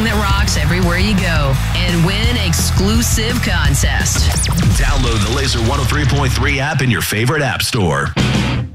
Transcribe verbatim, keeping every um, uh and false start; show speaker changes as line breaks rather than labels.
that rocks everywhere you go and win exclusive contest.
Download the Laser one oh three point three app in your favorite app store.